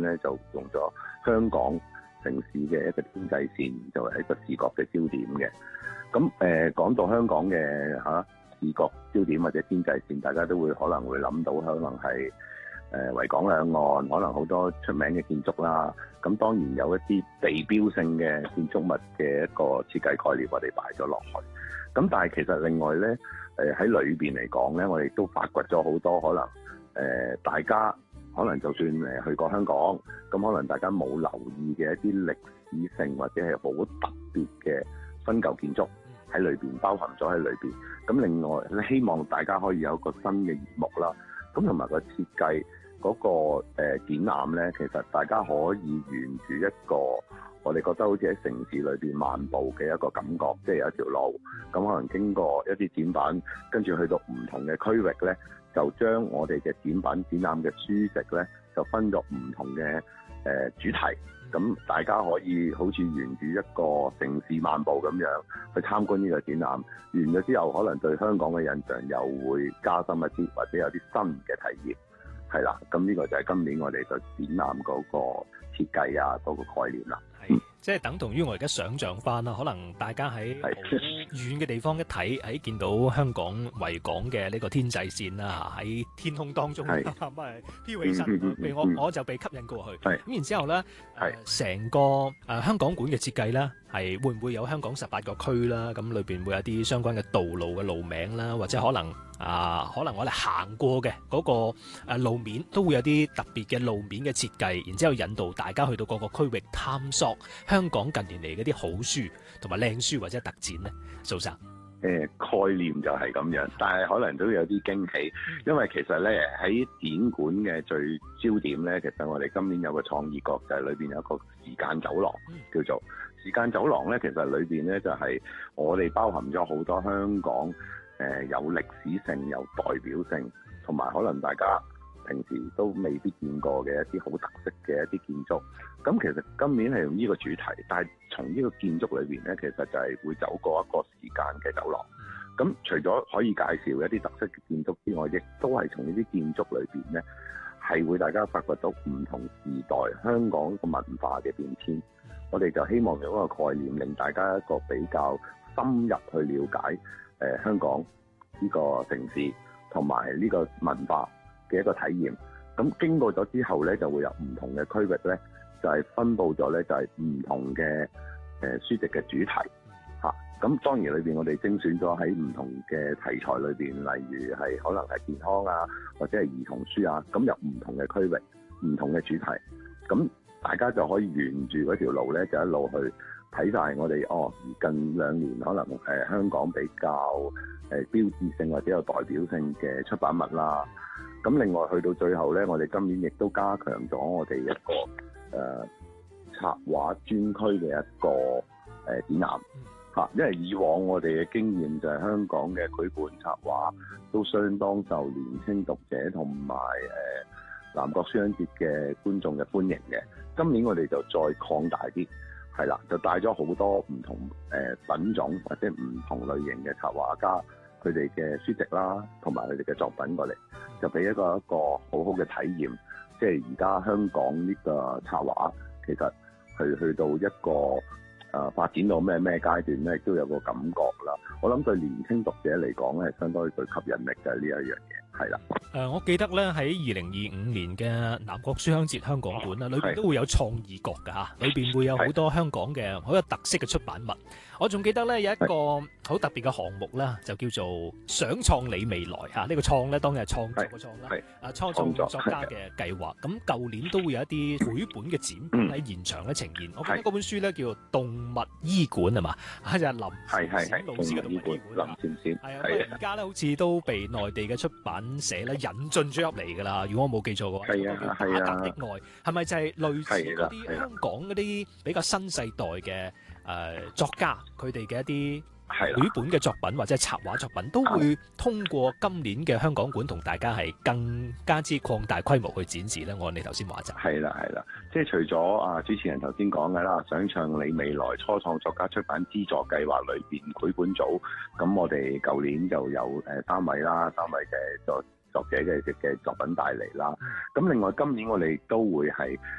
咧，就用咗香港城市嘅一個天際線作為一個視覺嘅焦點嘅。咁講到香港嘅視覺焦點或者天際線，大家都可能會諗到，可能係維港兩岸，可能好多出名嘅建築啦。咁當然有一啲地標性嘅建築物嘅一個設計概念，我哋擺咗落去。咁但係其實另外咧，喺裏邊嚟講咧，我哋都發掘咗好多可能大家可能就算去過香港，咁可能大家冇留意嘅一啲歷史性或者係好特別嘅新舊建築喺裏邊，包含咗喺裏邊。咁另外希望大家可以有個新嘅耳目啦。咁同埋個設計嗰個展覽咧，其實大家可以沿住一個我哋覺得好似喺城市裏邊漫步嘅一個感覺，即係有一條路，咁可能經過一啲展品，跟住去到唔同嘅區域咧，就將我哋嘅展品展覽嘅書籍咧，就分咗唔同嘅主題，咁大家可以好似沿住一個城市漫步咁樣去參觀呢個展覽，完咗之後可能對香港嘅印象又會加深一啲，或者有啲新嘅體驗，係啦。咁呢個就係今年我哋個展覽嗰個設計啊，嗰個概念啦。 即係等同於我而家想像翻啦，可能大家喺好遠嘅地方一睇，喺見到香港維港嘅呢個天際線啦，喺天空當中咁啊飄起身，譬如我就被吸引過去。咁然之後咧，成個香港館嘅設計咧，係會唔會有香港18個區啦？咁裏邊會有啲相關嘅道路嘅路名啦，或者可能我哋行過嘅嗰個路面都會有啲特別嘅路面嘅設計，然之後引導大家去到各個區域探索香港近年嚟嗰啲好書同埋靚書或者特展咧。蘇生， 概念就係咁樣，但係可能都有啲驚喜，因為其實咧喺展館嘅最焦點咧，其實我哋今年有個創意角，就係裏邊有一個時間走廊，叫做時間走廊咧。其實裏邊咧就係我哋包含咗好多香港有歷史性、有代表性，同埋可能大家平時都未必見過嘅一啲好特色嘅一啲建築。咁其實今年係用呢個主題，但係從呢個建築裏邊咧，其實就係會走過一個時間嘅走廊。咁除咗可以介紹一啲特色嘅建築之外，亦都係從呢啲建築裏邊咧，係會大家發掘到唔同時代香港個文化嘅變遷。我哋就希望用一個概念，令大家一個比較深入去了解香港呢個城市同埋呢個文化嘅一個體驗。咁經過咗之後咧，就會有唔同嘅區域咧，就係分佈咗咧，就係唔同嘅書籍嘅主題嚇。咁當然裏邊我哋精選咗喺唔同嘅題材裏邊，例如係可能係健康啊，或者係兒童書啊，咁有唔同嘅區域、唔同嘅主題。咁大家就可以沿住嗰條路咧，就一路去睇晒我哋近2年可能香港比較標誌性或者有代表性嘅出版物啦。咁另外去到最後咧，我哋今年亦都加強咗我哋一個插畫專區嘅一個展覽嚇。因為以往我哋嘅經驗就係香港嘅繪本插畫都相當受年輕讀者同埋南國書香節嘅觀眾嘅歡迎嘅。今年我哋就再擴大啲，係啦，就帶咗好多唔同品種或者唔同類型嘅插畫家佢哋嘅書籍啦，同埋佢哋嘅作品過嚟，就俾一個好好嘅體驗。即係而家香港呢個插畫其實去到一個發展到咩階段咧，亦都有個感覺啦。我諗對年輕讀者嚟講咧，係相當具吸引力嘅呢一樣嘢，係啦。 我記得咧喺2025年嘅南國書香節香港館啦，裏邊都會有創意角㗎嚇，裏邊會有好多香港嘅好有特色嘅出版物。我仲記得咧有一個好特別嘅項目啦，就叫做想創你未來嚇。呢個創咧當然係創作嘅創啦，創作作家嘅計劃。咁舊年都會有一啲繪本嘅展品喺現場咧呈現。我記得嗰本書咧叫《動物醫館》係嘛，就係林善善老師嘅動物醫館。林善善係啊，而家咧好似都被內地嘅出版社咧引進咗入嚟㗎啦。如果我冇記錯嘅話，叫《打格的愛》，係咪就係類似嗰啲香港嗰啲比較新世代嘅作家佢哋嘅一啲繪本嘅作品或者係插畫作品，都會通過今年嘅香港館同大家係更加之擴大規模去展示咧。按你頭先話就係啦，即係除咗主持人頭先講嘅啦，想唱你未來初創作家出版資助計劃裏邊繪本組，咁我哋舊年就有3位嘅作者嘅作品帶嚟啦。咁另外今年我哋都會係